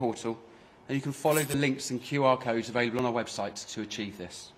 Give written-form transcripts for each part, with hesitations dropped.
portal, and you can follow the links and QR codes available on our website to achieve this.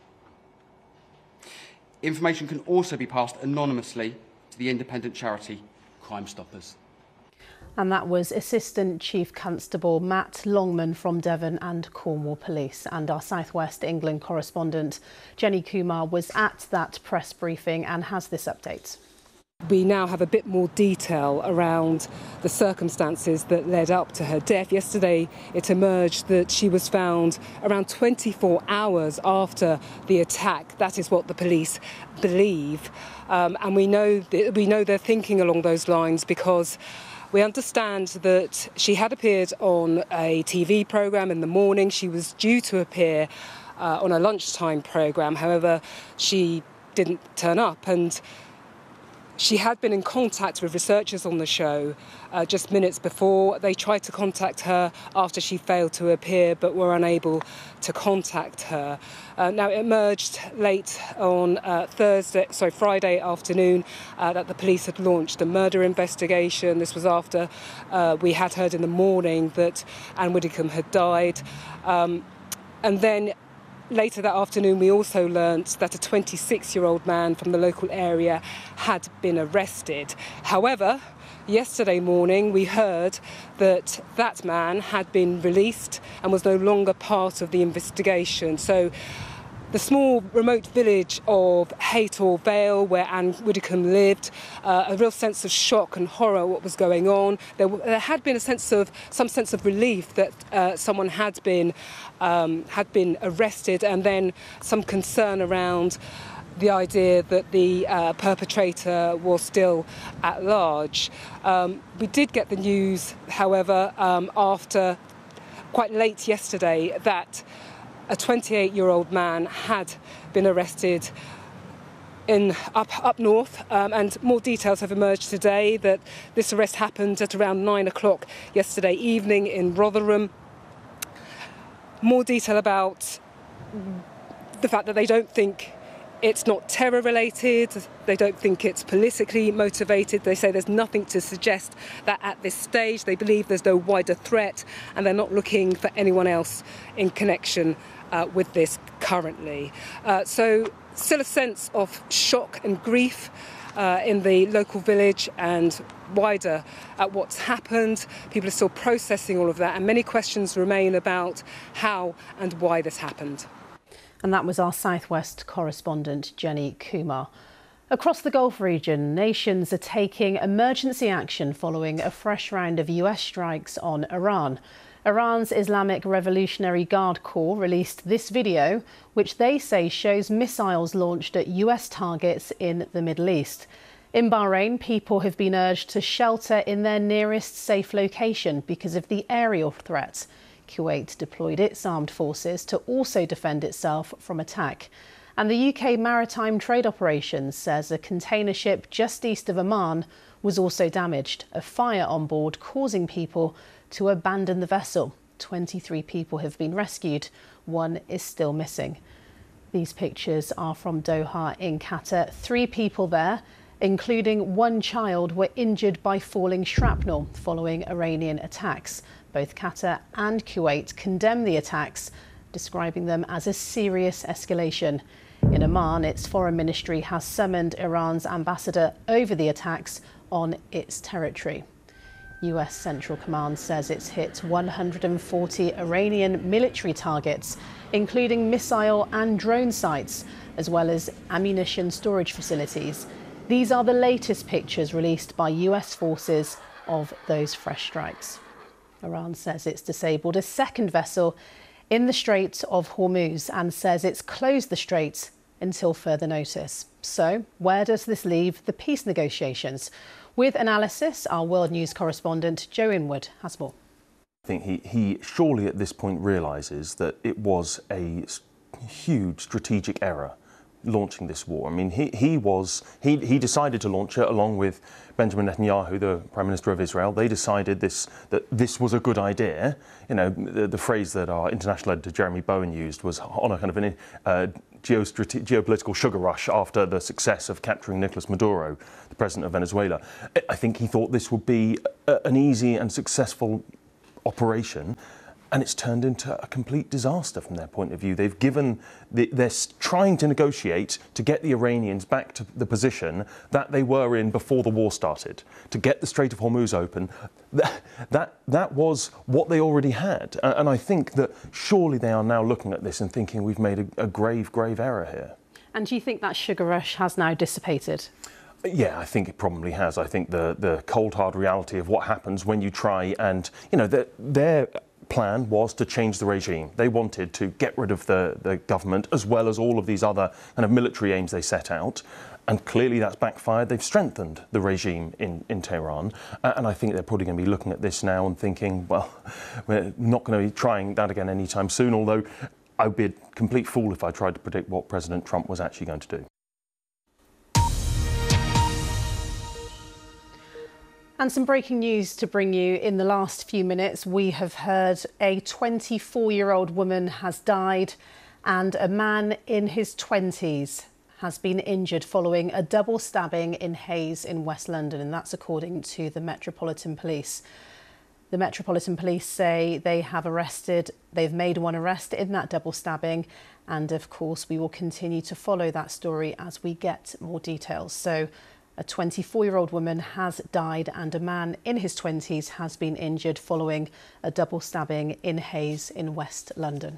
Information can also be passed anonymously to the independent charity Crime Stoppers. And that was Assistant Chief Constable Matt Longman from Devon and Cornwall Police. And our South West England correspondent Jenny Kumar was at that press briefing and has this update. We now have a bit more detail around the circumstances that led up to her death. Yesterday, it emerged that she was found around 24 hours after the attack. That is what the police believe. And we know they're thinking along those lines because we understand that she had appeared on a TV programme in the morning. She was due to appear on a lunchtime programme. However, she didn't turn up, and she had been in contact with researchers on the show just minutes before. They tried to contact her after she failed to appear, but were unable to contact her. Now, it emerged late on Friday afternoon that the police had launched a murder investigation. This was after we had heard in the morning that Anne Widdecombe had died. And then later that afternoon, we also learnt that a 26-year-old man from the local area had been arrested. However, yesterday morning, we heard that that man had been released and was no longer part of the investigation. So the small remote village of Haytor Vale, where Anne Widdecombe lived, a real sense of shock and horror at what was going on. There had been some sense of relief that someone had been arrested, and then some concern around the idea that the perpetrator was still at large. We did get the news, however, after quite late yesterday that a 28-year-old man had been arrested up north, and more details have emerged today that this arrest happened at around 9 o'clock yesterday evening in Rotherham. More detail about the fact that they don't think it's not terror-related, they don't think it's politically motivated. They say there's nothing to suggest that at this stage. They believe there's no wider threat, and they're not looking for anyone else in connection with this currently. So still a sense of shock and grief in the local village and wider at what's happened. People are still processing all of that, and many questions remain about how and why this happened. And that was our South West correspondent, Jenny Kumar. Across the Gulf region, nations are taking emergency action following a fresh round of US strikes on Iran. Iran's Islamic Revolutionary Guard Corps released this video, which they say shows missiles launched at US targets in the Middle East. In Bahrain, people have been urged to shelter in their nearest safe location because of the aerial threat. Kuwait deployed its armed forces to also defend itself from attack. And the UK Maritime Trade Operations says a container ship just east of Oman was also damaged, a fire on board causing people to abandon the vessel. 23 people have been rescued. One is still missing. These pictures are from Doha in Qatar. 3 people there, including 1 child, were injured by falling shrapnel following Iranian attacks. Both Qatar and Kuwait condemn the attacks, describing them as a serious escalation. In Oman, its foreign ministry has summoned Iran's ambassador over the attacks on its territory. US Central Command says it's hit 140 Iranian military targets, including missile and drone sites, as well as ammunition storage facilities. These are the latest pictures released by US forces of those fresh strikes. Iran says it's disabled a second vessel in the Strait of Hormuz and says it's closed the strait until further notice. So, where does this leave the peace negotiations? With analysis, our World News correspondent Joe Inwood has more. I think he surely at this point realises that it was a huge strategic error launching this war. I mean, he decided to launch it along with Benjamin Netanyahu, the Prime Minister of Israel. They decided that this was a good idea. You know, the phrase that our international editor Jeremy Bowen used was on a kind of an geopolitical sugar rush after the success of capturing Nicolas Maduro, the president of Venezuela. I think he thought this would be an easy and successful operation. and it's turned into a complete disaster from their point of view. They've given, they're trying to negotiate to get the Iranians back to the position that they were in before the war started, to get the Strait of Hormuz open. That was what they already had. And I think that surely they are now looking at this and thinking we've made a grave, grave error here. And do you think that sugar rush has now dissipated? Yeah, I think it probably has. I think the cold, hard reality of what happens when you try and, you know, their plan was to change the regime. They wanted to get rid of the government as well as all of these other kind of military aims they set out. And clearly that's backfired. They've strengthened the regime in Tehran. And I think they're probably going to be looking at this now and thinking, well, we're not going to be trying that again anytime soon, although I would be a complete fool if I tried to predict what President Trump was actually going to do. And some breaking news to bring you in the last few minutes. We have heard a 24-year-old woman has died and a man in his 20s has been injured following a double stabbing in Hayes in West London, and that's according to the Metropolitan Police. The Metropolitan Police say they've made one arrest in that double stabbing, and of course we will continue to follow that story as we get more details. So a 24-year-old woman has died and a man in his 20s has been injured following a double stabbing in Hayes in West London.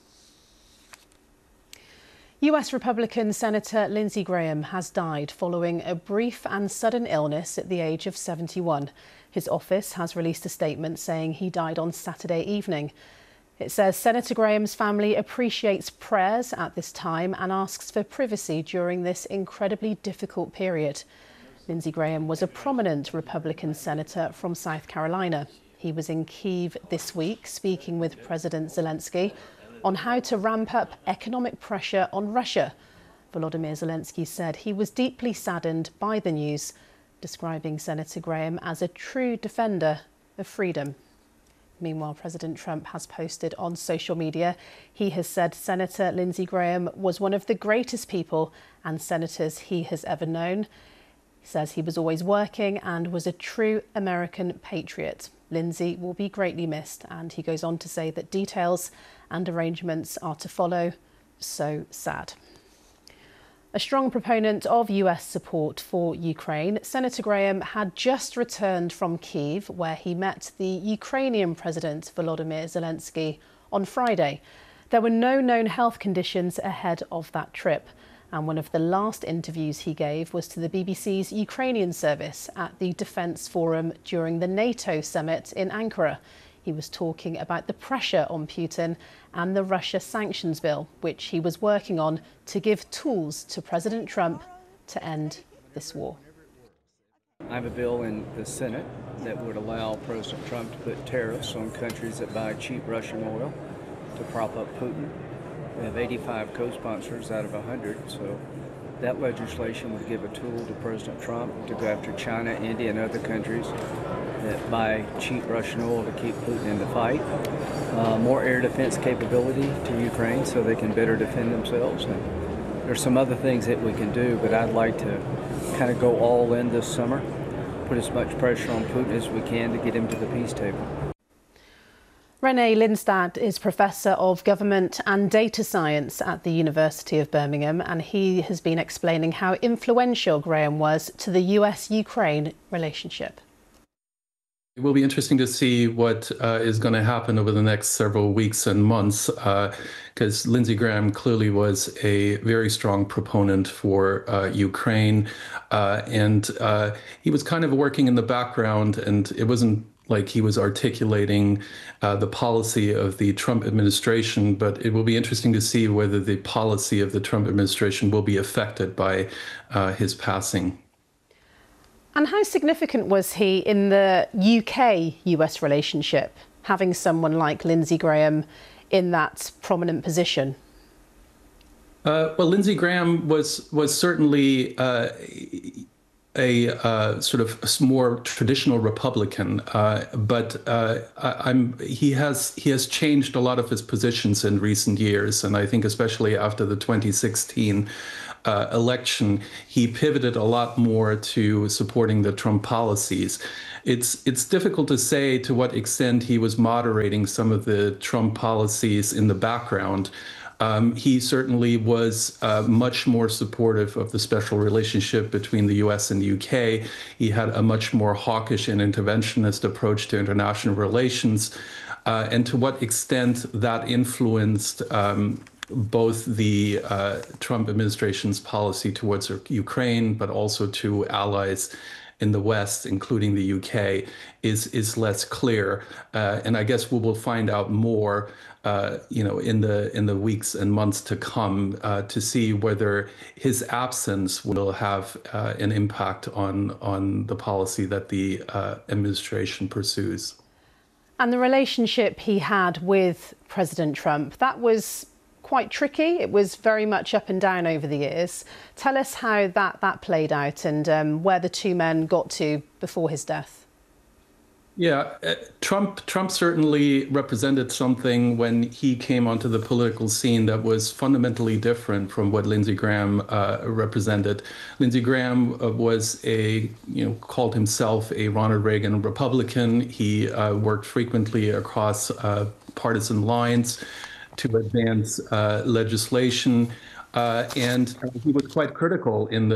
US Republican Senator Lindsey Graham has died following a brief and sudden illness at the age of 71. His office has released a statement saying he died on Saturday evening. It says Senator Graham's family appreciates prayers at this time and asks for privacy during this incredibly difficult period. Lindsey Graham was a prominent Republican senator from South Carolina. He was in Kyiv this week speaking with President Zelensky on how to ramp up economic pressure on Russia. Volodymyr Zelensky said he was deeply saddened by the news, describing Senator Graham as a true defender of freedom. Meanwhile, President Trump has posted on social media. He has said Senator Lindsey Graham was one of the greatest people and senators he has ever known. He says he was always working and was a true American patriot. Lindsey will be greatly missed, and he goes on to say that details and arrangements are to follow. So sad. A strong proponent of US support for Ukraine, Senator Graham had just returned from Kyiv, where he met the Ukrainian President Volodymyr Zelensky on Friday. There were no known health conditions ahead of that trip, and one of the last interviews he gave was to the BBC's Ukrainian service at the Defence Forum during the NATO summit in Ankara. He was talking about the pressure on Putin and the Russia sanctions bill, which he was working on to give tools to President Trump to end this war. I have a bill in the Senate that would allow President Trump to put tariffs on countries that buy cheap Russian oil to prop up Putin. We have 85 co-sponsors out of 100, so that legislation would give a tool to President Trump to go after China, India, and other countries that buy cheap Russian oil to keep Putin in the fight. More air defense capability to Ukraine so they can better defend themselves. And there's some other things that we can do, but I'd like to kind of go all in this summer, put as much pressure on Putin as we can to get him to the peace table. René Lindstad is Professor of Government and Data Science at the University of Birmingham, and he has been explaining how influential Graham was to the US-Ukraine relationship. It will be interesting to see what is going to happen over the next several weeks and months, because Lindsey Graham clearly was a very strong proponent for Ukraine, and he was kind of working in the background, and it wasn't like he was articulating the policy of the Trump administration, but it will be interesting to see whether the policy of the Trump administration will be affected by his passing. And how significant was he in the UK-US relationship, having someone like Lindsey Graham in that prominent position? Well, Lindsey Graham was certainly a sort of more traditional Republican, but he has changed a lot of his positions in recent years, and I think especially after the 2016 election, he pivoted a lot more to supporting the Trump policies. It's difficult to say to what extent he was moderating some of the Trump policies in the background. He certainly was much more supportive of the special relationship between the US and the UK. He had a much more hawkish and interventionist approach to international relations. And to what extent that influenced both the Trump administration's policy towards Ukraine, but also to allies in the West, including the UK, is less clear. And I guess we will find out more in the weeks and months to come to see whether his absence will have an impact on the policy that the administration pursues. And the relationship he had with President Trump, that was quite tricky. It was very much up and down over the years. Tell us how that played out and where the two men got to before his death. Yeah, Trump certainly represented something when he came onto the political scene that was fundamentally different from what Lindsey Graham represented. Lindsey Graham called himself a Ronald Reagan Republican. He worked frequently across partisan lines to advance legislation. And he was quite critical in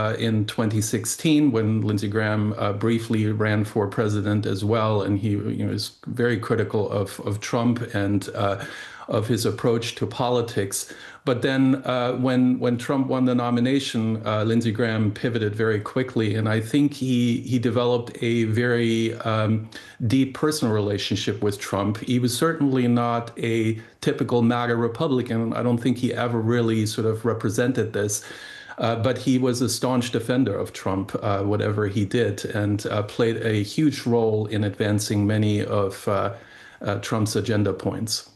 2016 when Lindsey Graham briefly ran for president as well, and he was very critical of Trump and of his approach to politics. But then when Trump won the nomination, Lindsey Graham pivoted very quickly, and I think he developed a very deep personal relationship with Trump. He was certainly not a typical MAGA Republican. I don't think he ever really sort of represented this. But he was a staunch defender of Trump, whatever he did, and played a huge role in advancing many of Trump's agenda points.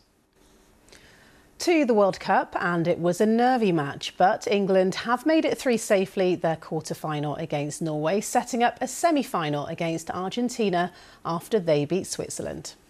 To the World Cup, and it was a nervy match, but England have made it through safely their quarter-final against Norway, setting up a semi-final against Argentina after they beat Switzerland.